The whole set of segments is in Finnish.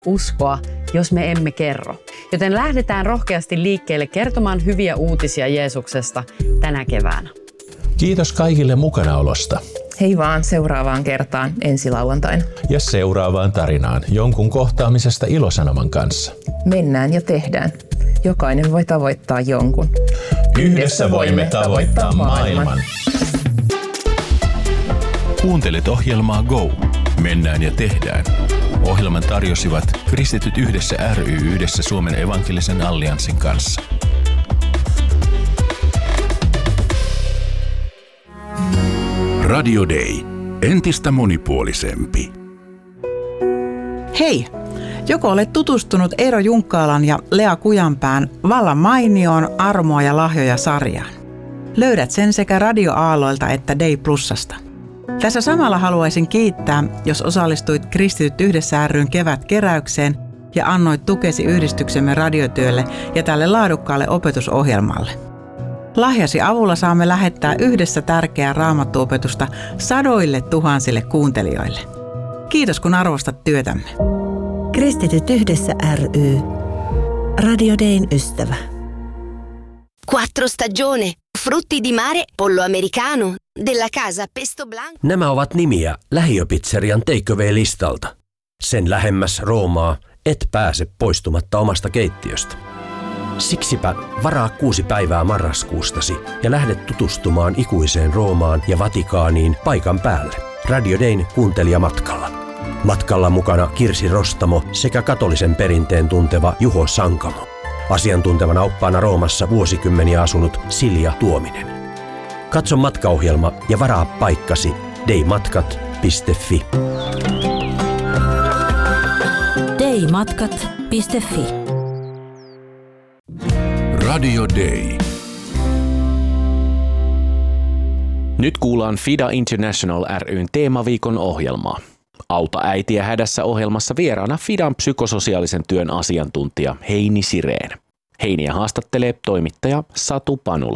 uskoa, jos me emme kerro. Joten lähdetään rohkeasti liikkeelle kertomaan hyviä uutisia Jeesuksesta tänä keväänä. Kiitos kaikille mukanaolosta. Hei vaan seuraavaan kertaan ensi lauantaina. Ja seuraavaan tarinaan jonkun kohtaamisesta ilosanoman kanssa. Mennään ja tehdään. Jokainen voi tavoittaa jonkun. Yhdessä voimme tavoittaa maailman. Kuuntelet ohjelmaa Go. Mennään ja tehdään. Ohjelman tarjosivat Kristityt Yhdessä ry yhdessä Suomen evankelisen allianssin kanssa. Radio Day. Entistä monipuolisempi. Hei! Joko olet tutustunut Eero Junkkaalan ja Lea Kujanpään vallan mainioon armoa ja lahjoja -sarjaan? Löydät sen sekä Radio Aalloilta että Day Plusasta. Tässä samalla haluaisin kiittää, jos osallistuit Kristityt Yhdessä ry:n kevätkeräykseen ja annoit tukesi yhdistyksemme radiotyölle ja tälle laadukkaalle opetusohjelmalle. Lahjasi avulla saamme lähettää yhdessä tärkeää raamattuopetusta sadoille tuhansille kuuntelijoille. Kiitos kun arvostat työtämme. Kristityt Yhdessä ry. Radio Dayn ystävä. Quattro stagione, frutti di mare, pollo americano, della casa pesto blanco. Nämä ovat nimiä lähiöpizzerian takeaway-listalta. Sen lähemmäs Roomaa et pääse poistumatta omasta keittiöstä. Siksipä varaa 6 päivää marraskuustasi ja lähde tutustumaan ikuiseen Roomaan ja Vatikaaniin paikan päälle. Radio Dayn kuuntelijamatkalla. Matkalla mukana Kirsi Rostamo sekä katolisen perinteen tunteva Juho Sankamo. Asiantuntevana oppaana Roomassa vuosikymmeniä asunut Silja Tuominen. Katso matkaohjelma ja varaa paikkasi daymatkat.fi. daymatkat.fi. Radio Day. Nyt kuullaan FIDA International ry:n teemaviikon ohjelmaa. Auta äitiä hädässä -ohjelmassa vieraana FIDAn psykososiaalisen työn asiantuntija Heini Sireen. Heiniä haastattelee toimittaja Satu Panula.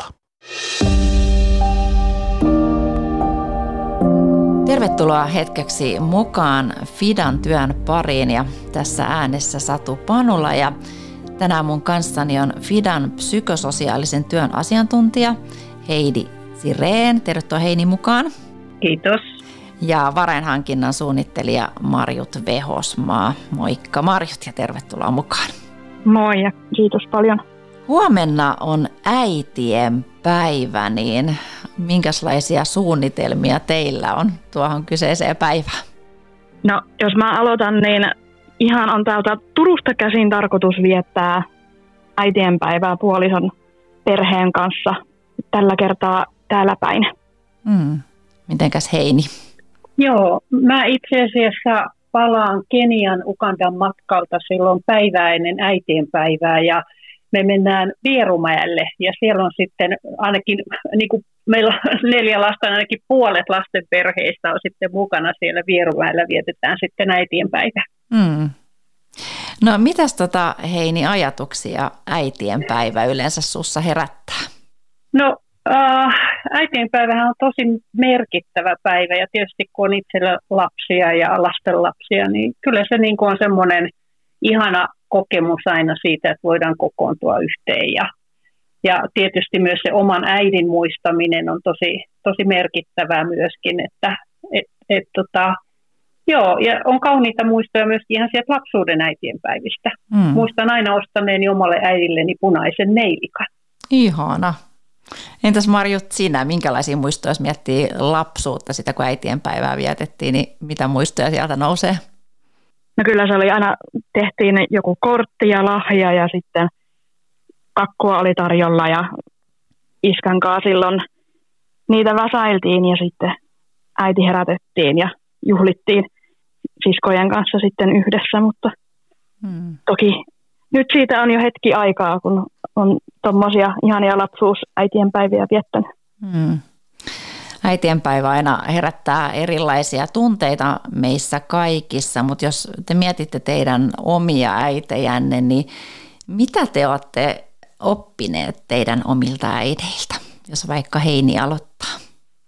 Tervetuloa hetkeksi mukaan FIDAn työn pariin ja tässä äänessä Satu Panula ja tänään mun kanssani on FIDAn psykososiaalisen työn asiantuntija Heini Sireen. Tervetuloa Heini mukaan. Kiitos. Ja varainhankinnan suunnittelija Marjut Vehosmaa. Moikka Marjut ja tervetuloa mukaan. Moi ja kiitos paljon. Huomenna on äitien päivä, niin minkälaisia suunnitelmia teillä on tuohon kyseiseen päivään? No jos mä aloitan, niin ihan on täältä Turusta käsin tarkoitus viettää äitien päivää puolison perheen kanssa tällä kertaa täällä päin. Mitenkäs Heini? Joo, mä itse asiassa palaan Kenian Ugandan matkalta silloin päivää ennen äitienpäivää ja me mennään Vierumäelle ja siellä on sitten ainakin, niin kuin meillä on 4 lasta, ainakin puolet lasten perheistä on sitten mukana siellä Vierumäellä, vietetään sitten äitienpäivää. No mitäs Heini ajatuksia äitienpäivä yleensä sussa herättää? No äitienpäivähän on tosi merkittävä päivä ja tietysti kun on itsellä lapsia ja lastenlapsia, niin kyllä se niin kuin on semmoinen ihana kokemus aina siitä, että voidaan kokoontua yhteen ja tietysti myös se oman äidin muistaminen on tosi merkittävää myöskin, että joo, ja on kauniita muistoja myöskin ihan sieltä lapsuuden äitienpäivistä. Muistan aina ostaneeni omalle äidilleni punaisen neilikan. Ihana. Entäs Marjut sinä, minkälaisia muistoja, jos miettii lapsuutta, sitä kun äitienpäivää vietettiin, niin mitä muistoja sieltä nousee? No kyllä se oli aina, tehtiin joku kortti ja lahja ja sitten kakkua oli tarjolla ja iskän kanssa silloin niitä väsäiltiin ja sitten äiti herätettiin ja juhlittiin siskojen kanssa sitten yhdessä, mutta toki nyt siitä on jo hetki aikaa, kun on tommosia ihania lapsuusäitien päiviä viettänyt. Äitienpäivä aina herättää erilaisia tunteita meissä kaikissa, mutta jos te mietitte teidän omia äitejänne, niin mitä te olette oppineet teidän omilta äideiltä, jos vaikka Heini aloittaa?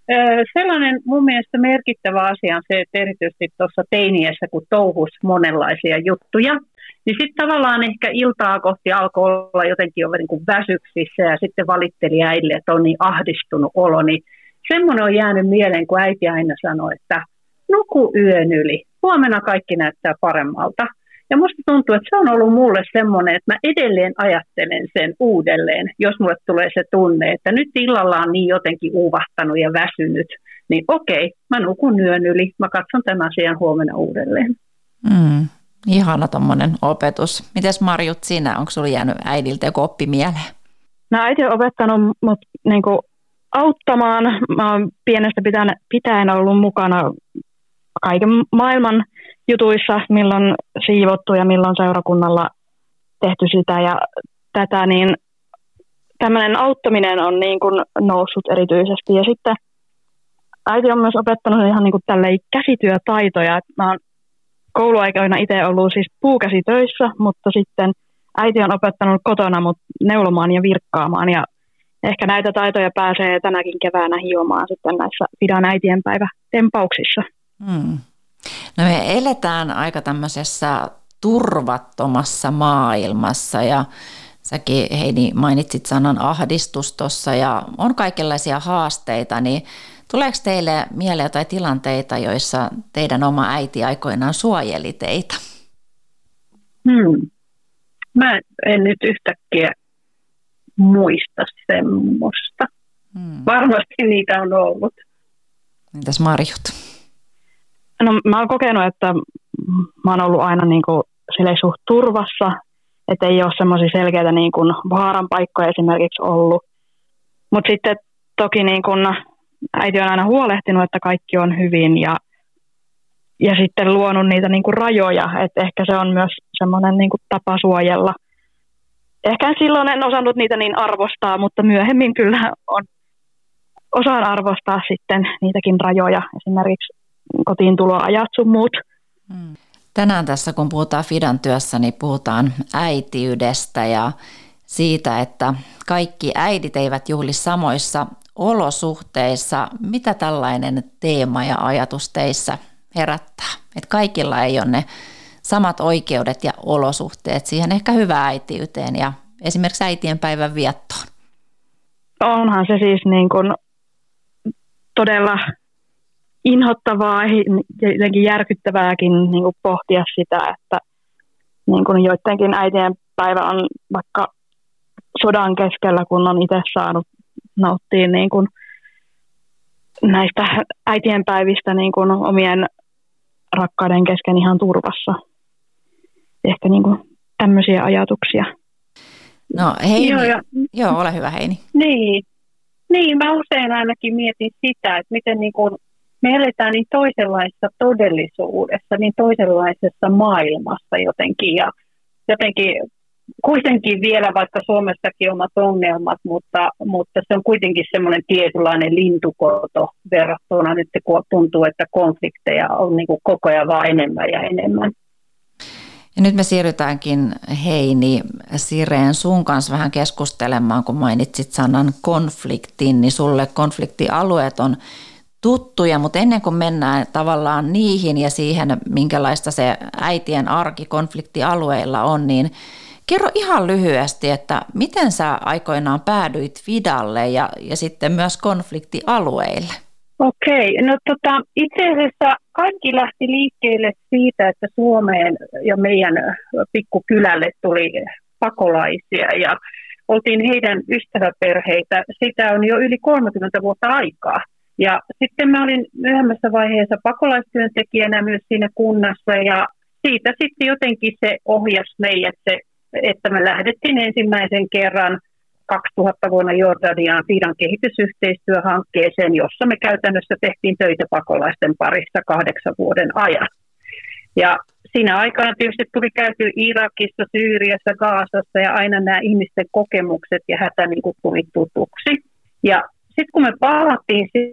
Sellainen mun mielestä merkittävä asia on se, että erityisesti tuossa teiniässä, kun touhus monenlaisia juttuja, niin sitten tavallaan ehkä iltaa kohti alkoi olla jotenkin jo niin kuin väsyksissä ja sitten valitteli äidille, että on niin ahdistunut olo. Niin semmoinen on jäänyt mieleen, kun äiti aina sanoi, että nuku yön yli, huomenna kaikki näyttää paremmalta. Ja musta tuntuu, että se on ollut mulle semmoinen, että mä edelleen ajattelen sen uudelleen, jos mulle tulee se tunne, että nyt illalla on niin jotenkin uuvahtanut ja väsynyt, niin okei, mä nukun yön yli, mä katson tämän asian huomenna uudelleen. Ihana tommonen opetus. Mites Marjut sinä, onko sulla jäänyt äidiltä joku oppi mieleen? No äiti on opettanut mut niinku auttamaan. Mä oon pienestä pitäen ollut mukana kaiken maailman jutuissa, milloin siivottu ja milloin seurakunnalla tehty sitä ja tätä, niin tämmöinen auttaminen on niin kuin noussut erityisesti. Ja sitten äiti on myös opettanut ihan niin kuin tälleen käsityötaitoja. Mä oon kouluaikoina itse ollut siis puukäsitöissä, mutta sitten äiti on opettanut kotona mut neulomaan ja virkkaamaan. Ja ehkä näitä taitoja pääsee tänäkin keväänä hiomaan sitten näissä Fidan äitienpäivätempauksissa. No me eletään aika tämmöisessä turvattomassa maailmassa ja säkin Heini mainitsit sanan ahdistus tuossa ja on kaikenlaisia haasteita, niin tuleeko teille mieleen jotain tilanteita, joissa teidän oma äiti aikoinaan suojeli teitä? Mä en nyt yhtäkkiä muista semmoista. Varmasti niitä on ollut. Entäs Marjut? No mä oon kokenut, että mä oon ollut aina niin kuin suht turvassa, että ei ole semmoisia selkeitä niin kuin vaaran paikkoja esimerkiksi ollut. Mutta sitten toki niin kuin äiti on aina huolehtinut, että kaikki on hyvin ja sitten luonut niitä niin kuin rajoja, että ehkä se on myös semmoinen niin kuin tapa suojella. Ehkä silloin en osannut niitä niin arvostaa, mutta myöhemmin kyllä osaan arvostaa sitten niitäkin rajoja, esimerkiksi kotiin tuloajat sun muut. Tänään tässä, kun puhutaan Fidan työssä, niin puhutaan äitiydestä ja siitä, että kaikki äidit eivät juhli samoissa olosuhteissa. Mitä tällainen teema ja ajatus teissä herättää? Että kaikilla ei ole ne samat oikeudet ja olosuhteet siihen ehkä hyvään äitiyteen ja esimerkiksi äitienpäivän viettoon. Onhan se siis niin kuin todella inhottavaa ja jotenkin järkyttävääkin niin kuin pohtia sitä, että niin kuin joidenkin äitien päivä on vaikka sodan keskellä, kun on itse saanut nauttia niin kuin näistä äitien päivistä niin kuin omien rakkaiden kesken ihan turvassa. Ehkä niin kuin tämmöisiä ajatuksia. No Heini, joo, ole hyvä Heini. Niin, mä usein ainakin mietin sitä, että miten niin kuin me eletään niin toisenlaisessa todellisuudessa, niin toisenlaisessa maailmassa jotenkin ja jotenkin kuitenkin vielä vaikka Suomessakin omat ongelmat, mutta se on kuitenkin semmoinen tietynlainen lintukoto verrattuna nyt kun tuntuu, että konflikteja on niin kuin koko ajan vaan enemmän ja enemmän. Ja nyt me siirrytäänkin Heini Sireen sun kanssa vähän keskustelemaan, kun mainitsit sanan konfliktin, niin sulle konfliktialueet on tuttuja, mutta ennen kuin mennään tavallaan niihin ja siihen, minkälaista se äitien arki konfliktialueilla on, niin kerro ihan lyhyesti, että miten sä aikoinaan päädyit Fidalle ja sitten myös konfliktialueille? Okei, no itse asiassa kaikki lähti liikkeelle siitä, että Suomeen ja meidän pikkukylälle tuli pakolaisia ja oltiin heidän ystäväperheitä. Sitä on jo yli 30 vuotta aikaa. Ja sitten mä olin myöhemmässä vaiheessa pakolaistyöntekijänä myös siinä kunnassa ja siitä sitten jotenkin se ohjasi meidät se, että me lähdettiin ensimmäisen kerran 2000 vuonna Jordaniaan Fidan kehitysyhteistyöhankkeeseen, jossa me käytännössä tehtiin töitä pakolaisten parissa 8 vuoden ajan. Ja siinä aikana tietysti tuli käyty Irakissa, Syyriassa, Gazassa ja aina nämä ihmisten kokemukset ja hätä niin kuin tuli tutuksi. Ja sitten kun me palattiin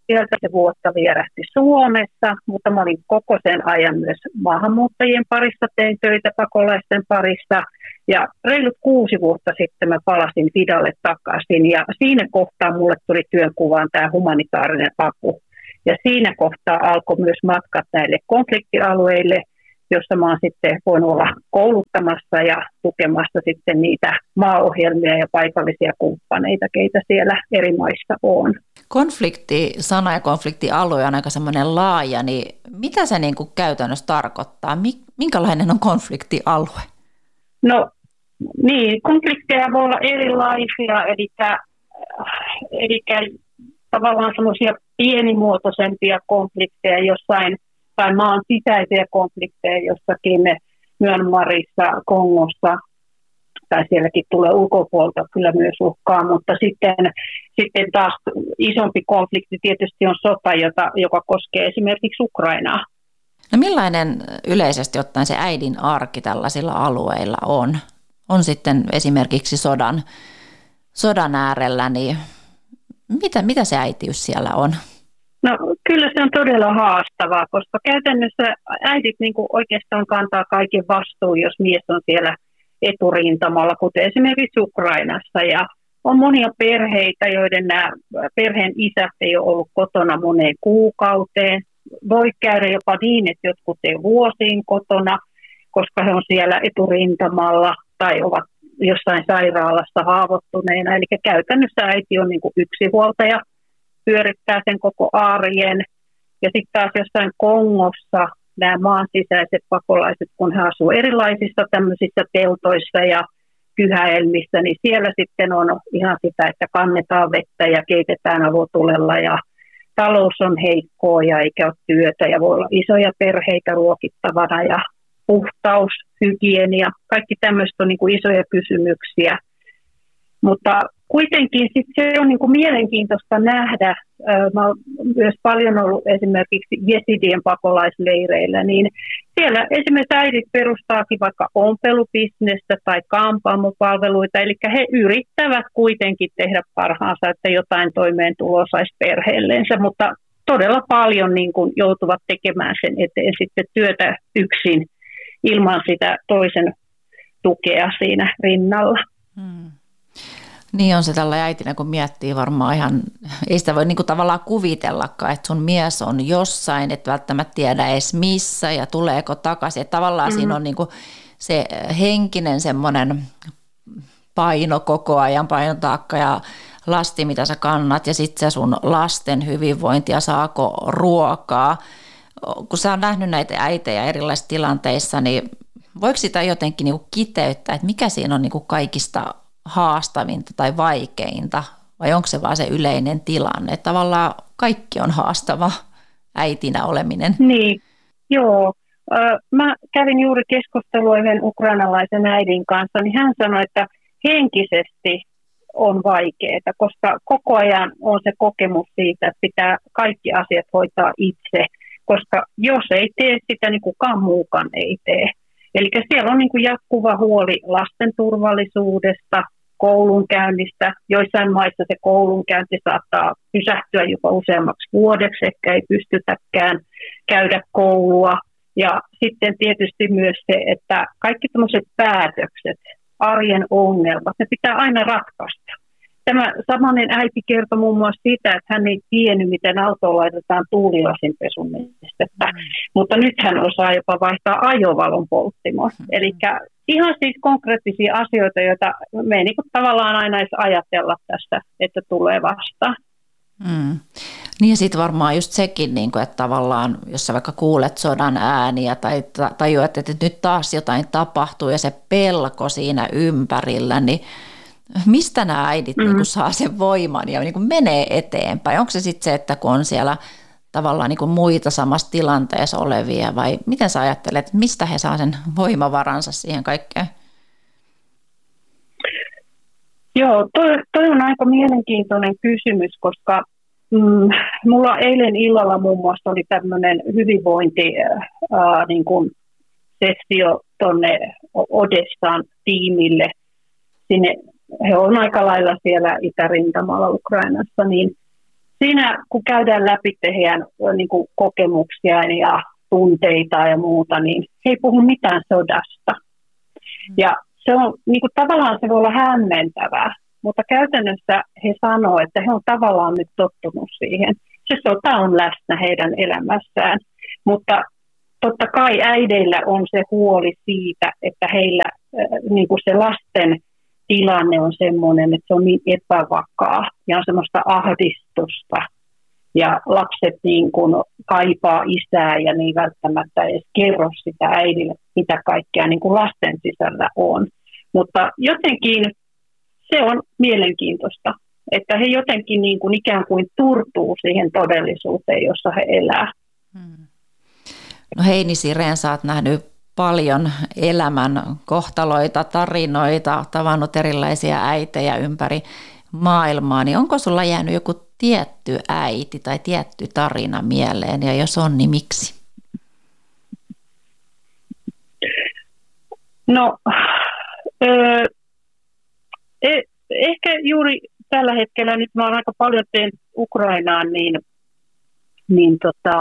sieltä se vuotta vierähti Suomessa, mutta mä olin koko sen ajan myös maahanmuuttajien parissa, tein töitä pakolaisten parissa. Ja reilut 6 vuotta sitten mä palasin Fidalle takaisin ja siinä kohtaa mulle tuli työnkuvaan tämä humanitaarinen apu. Ja siinä kohtaa alkoi myös matkat näille konfliktialueille, jossa mä oon sitten voinut olla kouluttamassa ja tukemassa sitten niitä maaohjelmia ja paikallisia kumppaneita, keitä siellä eri maissa on. Konfliktisana ja konfliktialue on aika semmoinen laaja, niin mitä se niin kuin käytännössä tarkoittaa? Minkälainen on konfliktialue? No niin, konflikteja voi olla erilaisia, eli tavallaan semmoisia pienimuotoisempia konflikteja jossain, tai maan sisäisiä konflikteja jossakin Myanmarissa, Kongossa, tai sielläkin tulee ulkopuolelta kyllä myös uhkaa, mutta sitten taas isompi konflikti tietysti on sota, joka koskee esimerkiksi Ukrainaa. No millainen yleisesti ottaen se äidin arki tällaisilla alueilla on? On sitten esimerkiksi sodan äärellä, niin mitä se äitiys siellä on? No kyllä se on todella haastavaa, koska käytännössä äidit niin kuin oikeastaan kantaa kaiken vastuun, jos mies on siellä eturintamalla, kuten esimerkiksi Ukrainassa. Ja on monia perheitä, joiden nämä perheen isät ei ole ollut kotona moneen kuukauteen. Voi käydä jopa niin, että jotkut ei vuosiin kotona, koska he on siellä eturintamalla tai ovat jossain sairaalassa haavoittuneena. Eli käytännössä äiti on niin kuin yksinhuoltaja, pyörittää sen koko arjen. Ja sitten taas jossain Kongossa nämä maan sisäiset pakolaiset, kun he asuvat erilaisissa tämmöisissä teltoissa ja kyhäelmissä, niin siellä sitten on ihan sitä, että kannetaan vettä ja keitetään avotulella ja talous on heikkoa ja eikä ole työtä ja voi olla isoja perheitä ruokittavana ja puhtaus, hygienia, kaikki tämmöistä on niin kuin isoja kysymyksiä. Mutta kuitenkin sit se on niin kuin mielenkiintoista nähdä. Mä oon myös paljon ollut esimerkiksi jesidien pakolaisleireillä, niin siellä esimerkiksi äidit perustaakin vaikka ompelubisnestä tai kampaamopalveluita, eli he yrittävät kuitenkin tehdä parhaansa, että jotain toimeentuloa saisi perheelleensä, mutta todella paljon niin kuin joutuvat tekemään sen eteen sitten työtä yksin ilman sitä toisen tukea siinä rinnalla. Niin on se tällä äitinä, kun miettii varmaan ihan, ei sitä voi niinku tavallaan kuvitellakaan, että sun mies on jossain, et välttämättä tiedä edes missä ja tuleeko takaisin. Että tavallaan siinä on niinku se henkinen semmoinen paino koko ajan, painotaakka ja lasti, mitä sä kannat ja sitten se sun lasten hyvinvointi ja saako ruokaa. Kun sä oot nähnyt näitä äitejä erilaisissa tilanteissa, niin voiko sitä jotenkin niinku kiteyttää, että mikä siinä on niinku kaikista haastavinta tai vaikeinta, vai onko se vaan se yleinen tilanne? Että tavallaan kaikki on haastava äitinä oleminen. Niin, joo. Mä kävin juuri keskustelua yhden ukrainalaisen äidin kanssa, niin hän sanoi, että henkisesti on vaikeaa, koska koko ajan on se kokemus siitä, että pitää kaikki asiat hoitaa itse, koska jos ei tee sitä, niin kukaan muukaan ei tee. Eli siellä on niin kuin jatkuva huoli lasten turvallisuudesta, koulunkäynnistä. Joissain maissa se koulunkäynti saattaa pysähtyä jopa useammaksi vuodeksi, ehkä ei pystytäkään käydä koulua. Ja sitten tietysti myös se, että kaikki tämmöiset päätökset, arjen ongelmat, ne pitää aina ratkaista. Tämä samainen äiti kertoi muun muassa sitä, että hän ei tiennyt, miten autoon laitetaan tuulilasinpesun nestettä, mutta nyt hän osaa jopa vaihtaa ajovalon polttimoon. Eli ihan siis konkreettisia asioita, joita me ei niin kuin tavallaan aina edes ajatella tässä, että tulee vastaan. Niin ja sitten varmaan just sekin, niin kuin, että tavallaan, jos sä vaikka kuulet sodan ääniä tai tajuat, että nyt taas jotain tapahtuu ja se pelko siinä ympärillä, niin mistä nämä äidit niin kuin saa sen voiman ja niin kuin menee eteenpäin? Onko se sitten se, että kun on siellä tavallaan niin kuin muita samassa tilanteessa olevia vai miten sä ajattelet, että mistä he saa sen voimavaransa siihen kaikkeen? Joo, toi on aika mielenkiintoinen kysymys, koska mulla eilen illalla muun muassa oli tämmöinen hyvinvointi niin kuin sessio tuonne Odessaan tiimille. Sinne, he on aika lailla siellä itärintamalla Ukrainassa, niin siinä kun käydään läpi heidän niin kuin kokemuksia ja tunteita ja muuta, niin he ei puhu mitään sodasta. Ja se on niin kuin, tavallaan se voi olla hämmentävää, mutta käytännössä he sanoo, että he on tavallaan nyt tottunut siihen. Se sota on läsnä heidän elämässään, mutta totta kai äideillä on se huoli siitä, että heillä niin kuin se lasten tilanne on semmoinen, että se on niin epävakaa ja on semmoista ahdistusta. Ja lapset niin kuin kaipaa isää ja ne ei välttämättä edes kerro sitä äidille, mitä kaikkea niin kuin lasten sisällä on. Mutta jotenkin se on mielenkiintoista, että he jotenkin niin kuin ikään kuin turtuu siihen todellisuuteen, jossa he elää. No Heini Sirén, sä oot nähnyt paljon elämän kohtaloita, tarinoita, tavannut erilaisia äitejä ympäri maailmaa, niin onko sulla jäänyt joku tietty äiti tai tietty tarina mieleen, ja jos on, niin miksi? No, ehkä juuri tällä hetkellä, nyt mä oon aika paljon teen Ukrainaan, niin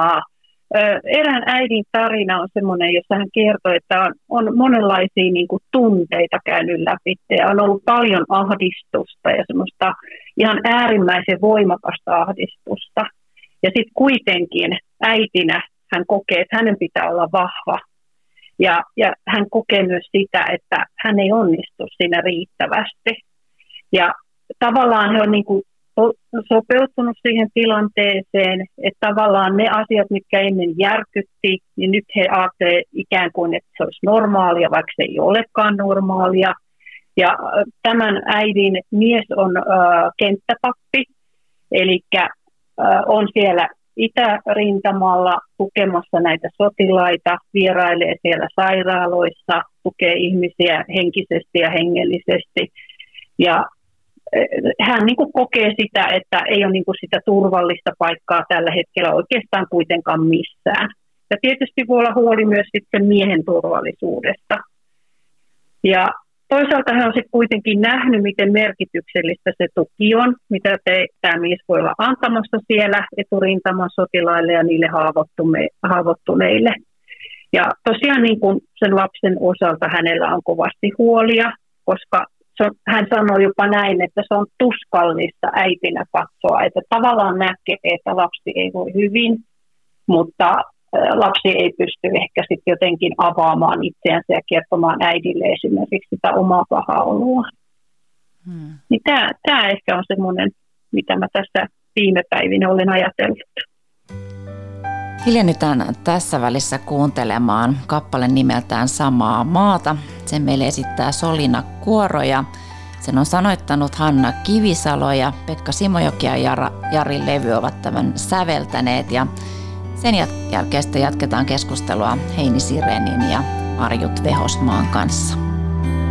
erään äidin tarina on semmoinen, jossa hän kertoo, että on monenlaisia niin kuin tunteita käynyt läpi ja on ollut paljon ahdistusta ja semmoista ihan äärimmäisen voimakasta ahdistusta. Ja sitten kuitenkin äitinä hän kokee, että hänen pitää olla vahva ja hän kokee myös sitä, että hän ei onnistu siinä riittävästi. Ja tavallaan he on niin kuin sopeutunut siihen tilanteeseen, että tavallaan ne asiat, mitkä ennen järkytti, niin nyt he ajattelevat ikään kuin, että se olisi normaalia, vaikka se ei olekaan normaalia. Ja tämän äidin mies on kenttäpappi, eli on siellä itärintamalla tukemassa näitä sotilaita, vierailee siellä sairaaloissa, tukee ihmisiä henkisesti ja hengellisesti. Ja hän niin kuin kokee sitä, että ei ole niin kuin sitä turvallista paikkaa tällä hetkellä oikeastaan kuitenkaan missään. Ja tietysti voi olla huoli myös sitten miehen turvallisuudesta. Ja toisaalta hän on sitten kuitenkin nähnyt, miten merkityksellistä se tuki on, mitä tämä mies voi olla antamassa siellä eturintaman sotilaille ja niille haavoittuneille. Ja tosiaan niin kuin sen lapsen osalta hänellä on kovasti huolia, koska hän sanoi jopa näin, että se on tuskallista äitinä katsoa, että tavallaan näkee, että lapsi ei voi hyvin, mutta lapsi ei pysty ehkä sitten jotenkin avaamaan itseänsä ja kertomaan äidille esimerkiksi sitä omaa pahaa oloa. Niin tämä ehkä on semmoinen, mitä mä tässä viime päivinä olen ajatellut. Hiljennytään tässä välissä kuuntelemaan kappale nimeltään Samaa maata. Sen meille esittää Solina Kuoro ja sen on sanoittanut Hanna Kivisalo ja Pekka Simojoki ja Jari Levy ovat tämän säveltäneet. Ja sen jälkeen sitten jatketaan keskustelua Heini Sirénin ja Arjut Vehosmaan kanssa.